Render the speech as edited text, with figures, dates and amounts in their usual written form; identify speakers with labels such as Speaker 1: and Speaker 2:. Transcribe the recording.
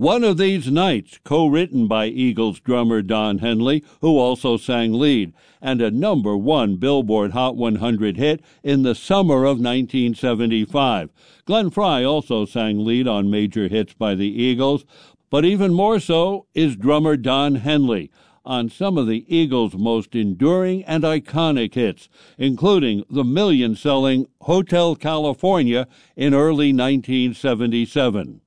Speaker 1: One of These Nights, co-written by Eagles drummer Don Henley, who also sang lead, and a #1 Billboard Hot 100 hit in the summer of 1975. Glenn Frey also sang lead on major hits by the Eagles, but even more so is drummer Don Henley on some of the Eagles' most enduring and iconic hits, including the million-selling Hotel California in early 1977.